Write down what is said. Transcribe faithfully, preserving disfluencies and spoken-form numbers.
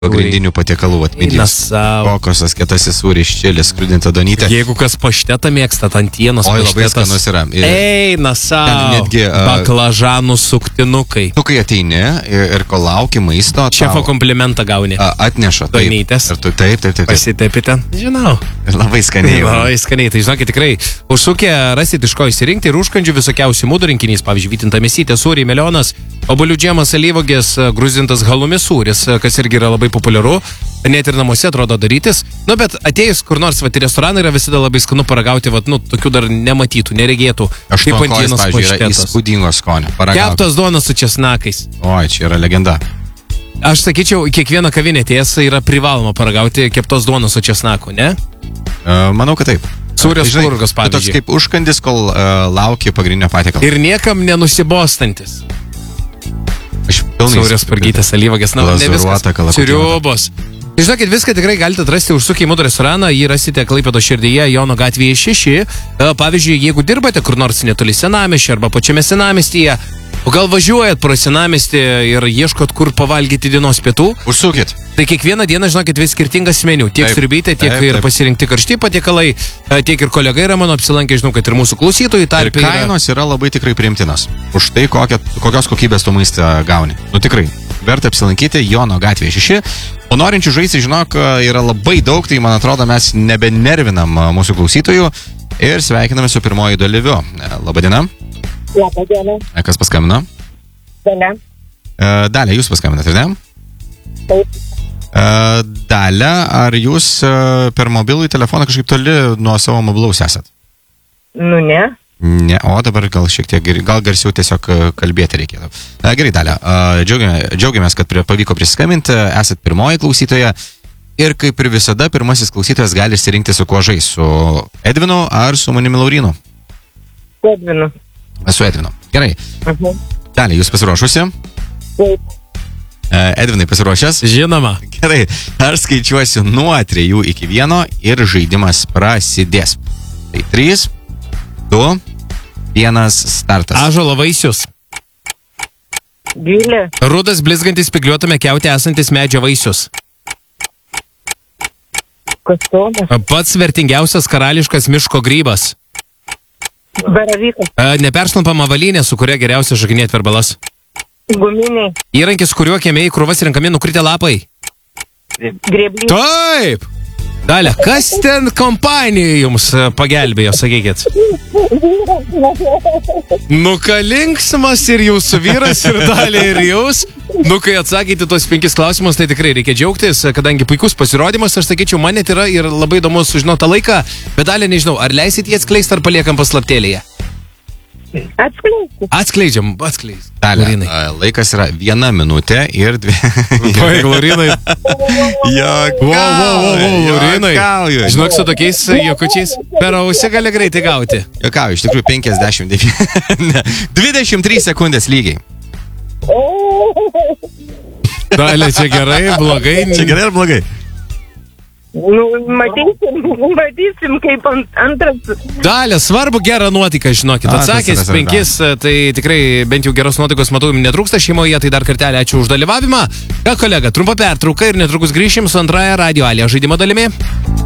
pagrindinių patiekalų atmydys. Kokosas, kietasis sūris, čilis, skrudinta donytė. Jeigu kas paštetą mėgsta, antienos Oi, labai paštetas. skanus yra. Ir Eina savo. netgi, uh, baklažanų suktinukai. tu, kai ateini ir, ir kol lauki maisto, Šefo tau, komplimentą gauni. uh, atneša. Taip, Donytės. ir tu, taip, taip, taip. taip. Pasitepite. Žinau. Ir labai skaniai. Labai skaniai. Tai žinokit, tikrai užsukę rasit iš ko įsirinkti ir užkandžių visokiausių mūdų rinkinys. Pavyzdžiui, vytinta mėsytė, sūriai, melionas, obuolių džemas, alyvuogės, gruzintas halumis sūris, kas irgi yra labai populiaru. Net ir namuose atrodo darytis. Nu, bet atėjus kur nors, va, į restoraną yra visada labai skanu paragauti, va, nu, tokių dar nematytų, neregėtų. Aštuonkojis, pavyzdžiui, yra įspūdingo skonio. Keptos duonos su česnakais. Oi, čia yra legenda. Aš sakyčiau, kiekviena kavinė tiesa yra privaloma paragauti keptos duonos su česnaku, ne? Uh, manau, kad taip. Sūrios Žinai, purgos, tu toks pavyzdžiui. kaip užkandis, kol uh, lauki pagrindinio patiekalo. Ir niekam nenusibostantis. Aš pilnai Sūrios purgytės, alyvuogės, na, ne viskas. Sriubos. Žinokit, viską tikrai galite atrasti užsukę į mūsų restoraną, jį rasite Klaipėdos širdyje, Jono gatvėje šeši. Pavyzdžiui, jeigu dirbate kur nors netoli senamiesčio arba pačiame senamiestyje, o gal važiuojat pro senamiestį ir ieškot kur pavalgyti dienos pietų, užsukit. Tai kiekvieną dieną, žinokit, vis skirtingas meniu. Tiek sriubytė, tiek taip, ir taip. pasirinkti karšti patiekalai, tiek ir kolegai yra mano apsilankę, žinau, kad ir mūsų klausytojai Ir tarpe yra. kainos yra labai tikrai priimtinos. Už tai, kokią, kokios kokybės tu maistą gauni. Nu tikrai, verta apsilankyti Jono gatvėje šeši. O norinčių žaisti, žinok, yra labai daug, tai man atrodo, mes nebenervinam mūsų klausytojų ir sveikiname su pirmoju dalyviu. Labadiena. Labadiena. Kas paskambino? Dalia. Dalia, jūs paskambinate, ar ne? Taip. Dalia, ar jūs per mobilų telefoną kažkaip toli nuo savo mobilaus esat? Nu, ne. Ne, o dabar gal šiek tiek, gal garsiau tiesiog kalbėti reikėtų. Gerai, Dalia, džiaugiamės, džiaugiamės, kad prie, pavyko prisiskambinti, esat pirmoji klausytoja ir kaip ir visada, pirmasis klausytojas gali išsirinkti su kuo žais, su Edvinu ar su manimi Laurinu? Edvinu. Su Edvinu. Gerai. Uh-huh. Dalia, jūs pasiruošusi? Taip. Edvinai pasiruošęs? Žinoma. Gerai, aš skaičiuosiu nuo trijų iki vieno ir žaidimas prasidės. Tai trys, du, vienas, startas. Ąžuolo vaisius. Gilė. Rudas blizgantis spygliuotame kiaute esantis medžio vaisius. Kastonas. Pats vertingiausias karališkas miško grybas. Baravykas. Neperšlampama avalynė, su kuria geriausia žaginėti verbalas. Guminiai. Įrankis, kuriuo kieme į krūvas renkami nukritę lapai. Grėblys. Taip! Dalia, kas ten kompanija jums pagelbėjo, sakykit? Nu, ką linksmas ir jūsų vyras, ir Dalia, ir jūs. Nu, kai atsakyti tos penkis klausimus, tai tikrai reikia džiaugtis, kadangi puikus pasirodymas, aš sakyčiau, man net yra ir labai įdomu sužinoti tą laiką, bet Dalia, nežinau, ar leisit jį atskleisti, ar paliekam paslaptėlėje? Atskleisti. Atskleidžiam, atskleidžiam. Dalia, laikas yra viena minutė ir dvi. Oi, Laurinai. Jokauju. Wow, wow, wow, wow, Laurinai. Jokauju. Žinok, su tokiais jokučiais per ausį gali greitai gauti. Jokauju, iš tikrųjų penkiasdešimt devyni. dvidešimt trys sekundės lygiai. Dalia, čia gerai, blogai. Čia gerai ar blogai? Nu, matysim, matysim, kaip ant, antras. Dalia, svarbu gerą nuotaiką, žinokit. A, tas Atsakęs yra penkis, tai tikrai bent jau geros nuotaikos, matau, netrūksta šeimoje, tai dar kartelį ačiū už dalyvavimą. Ką, kolega, trumpa pertrauka ir netrukus grįšim su antrąja Radio Alija žaidimo dalimi.